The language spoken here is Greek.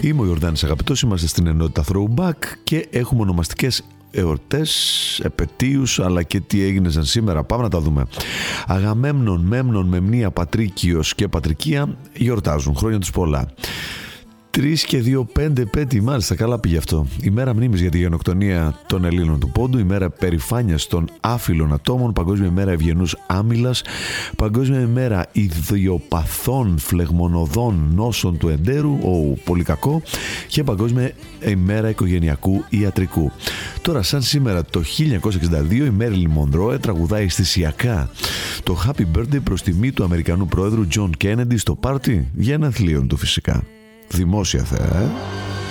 Είμαι ο Ιορδάνης Αγαπητός, είμαστε στην ενότητα Throwback και έχουμε ονομαστικές εορτές, επετείους, αλλά και τι έγινε σήμερα. Πάμε να τα δούμε. Αγαμέμνων, Μέμνων, Μεμνία, Πατρίκιος και Πατρικία γιορτάζουν. Χρόνια τους πολλά. 3 και 2, 5 επέτειοι, μάλιστα, καλά πήγε αυτό. Ημέρα μνήμης για τη γενοκτονία των Ελλήνων του Πόντου, ημέρα περηφάνειας των άφυλων ατόμων, Παγκόσμια ημέρα ευγενούς άμυλας, Παγκόσμια ημέρα ιδιοπαθών φλεγμονωδών νόσων του εντέρου, πολύ κακό, και Παγκόσμια ημέρα οικογενειακού ιατρικού. Τώρα, σαν σήμερα το 1962, η Μέριλιν Μονρόε τραγουδάει αισθησιακά το Happy Birthday προς τιμή του Αμερικανού πρόεδρου Τζον Κέννεντι στο πάρτι γενεθλίων του, φυσικά. Δημόσια θέα,